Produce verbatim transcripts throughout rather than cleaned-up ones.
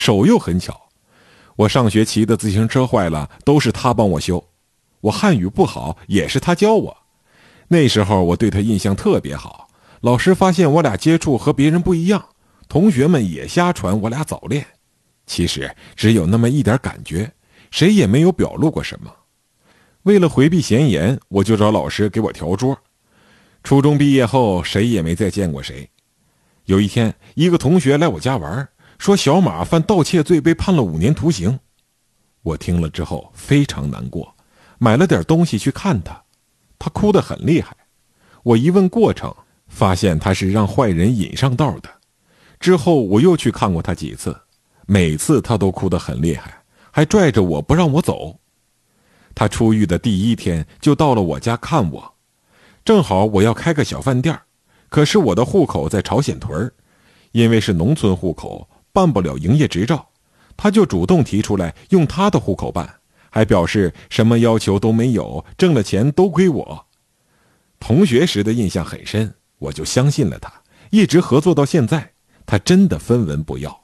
手又很巧，我上学骑的自行车坏了，都是他帮我修。我汉语不好，也是他教我。那时候我对他印象特别好，老师发现我俩接触和别人不一样，同学们也瞎传我俩早恋。其实只有那么一点感觉，谁也没有表露过什么。为了回避闲言，我就找老师给我调桌。初中毕业后，谁也没再见过谁。有一天，一个同学来我家玩，说小马犯盗窃罪被判了五年徒刑。我听了之后非常难过，买了点东西去看他，他哭得很厉害。我一问过程，发现他是让坏人引上道的。之后我又去看过他几次，每次他都哭得很厉害，还拽着我不让我走。他出狱的第一天就到了我家看我，正好我要开个小饭店，可是我的户口在朝鲜屯，因为是农村户口，办不了营业执照，他就主动提出来用他的户口办，还表示什么要求都没有，挣了钱都归我。同学时的印象很深，我就相信了他，一直合作到现在，他真的分文不要。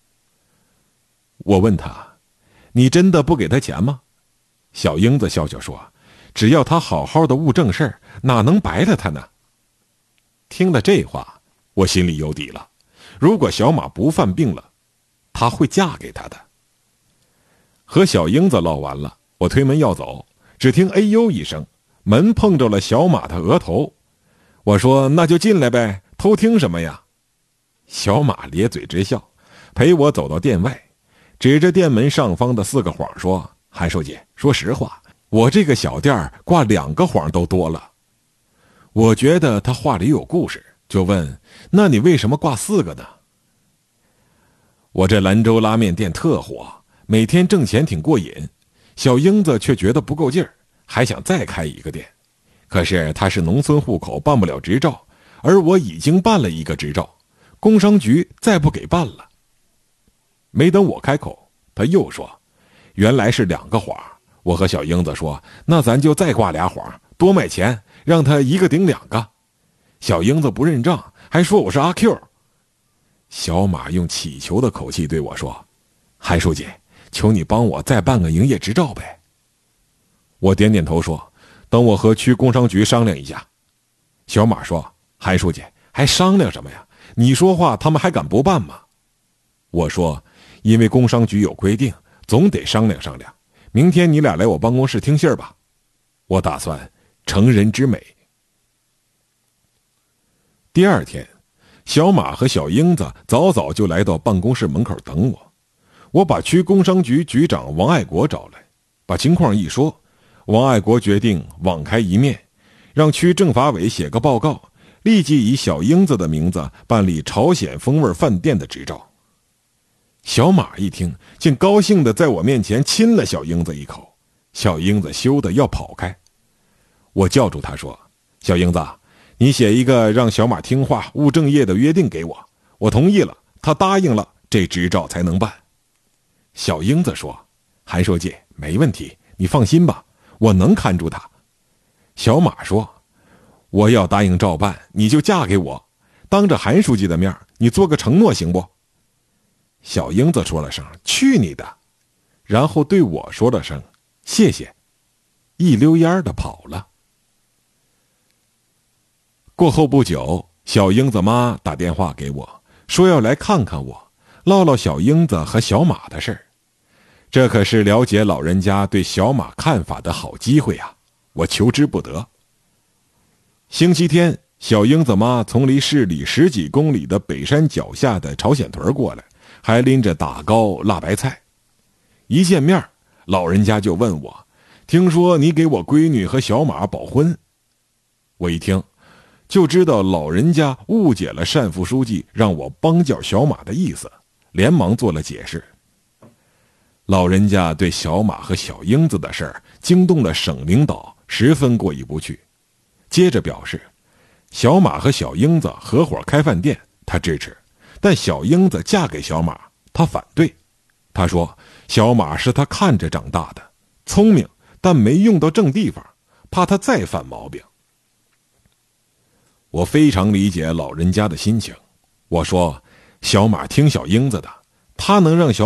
我问他，你真的不给他钱吗？小英子笑笑说，只要他好好的务正事儿，哪能白了他呢？听了这话，我心里有底了，如果小马不犯病了，他会嫁给他的。和小英子唠完了，我推门要走，只听哎呦一声，门碰着了小马的额头。我说那就进来呗，偷听什么呀？小马咧嘴直笑，陪我走到店外，指着店门上方的四个晃说，韩书记，说实话，我这个小店挂两个晃都多了。我觉得他话里有故事，就问，那你为什么挂四个呢？我这兰州拉面店特火，每天挣钱挺过瘾，小英子却觉得不够劲儿，还想再开一个店。可是他是农村户口，办不了执照，而我已经办了一个执照，工商局再不给办了。没等我开口，他又说，原来是两个晃。我和小英子说，那咱就再挂俩晃，多卖钱，让他一个顶两个。小英子不认账，还说我是阿 Q。 小马用乞求的口气对我说，韩书记，求你帮我再办个营业执照呗。我点点头说，等我和区工商局商量一下。小马说，韩书记，还商量什么呀？你说话他们还敢不办吗？我说，因为工商局有规定，总得商量商量。明天你俩来我办公室听信儿吧，我打算成人之美。第二天，小马和小英子早早就来到办公室门口等我。我把区工商局局长王爱国找来，把情况一说，王爱国决定网开一面，让区政法委写个报告，立即以小英子的名字办理朝鲜风味饭店的执照。小马一听，竟高兴地在我面前亲了小英子一口，小英子羞得要跑开。我叫住他说，小英子，你写一个让小马听话务正业的约定给我，我同意了，他答应了，这执照才能办。小英子说，韩书记，没问题，你放心吧，我能看住他。小马说，我要答应照办，你就嫁给我，当着韩书记的面，你做个承诺行不？小英子说了声去你的，然后对我说了声谢谢，一溜烟的跑了。过后不久，小英子妈打电话给我，说要来看看我，唠唠小英子和小马的事儿。这可是了解老人家对小马看法的好机会啊，我求之不得。星期天，小英子妈从离市里十几公里的北山脚下的朝鲜屯过来，还拎着打糕辣白菜。一见面，老人家就问我，听说你给我闺女和小马保婚。我一听就知道老人家误解了单副书记让我帮教小马的意思，连忙做了解释。老人家对小马和小英子的事儿惊动了省领导，十分过意不去。接着表示，小马和小英子合伙开饭店，他支持，但小英子嫁给小马，他反对。他说，小马是他看着长大的，聪明，但没用到正地方，怕他再犯毛病。我非常理解老人家的心情，我说，小马听小英子的， 他能让小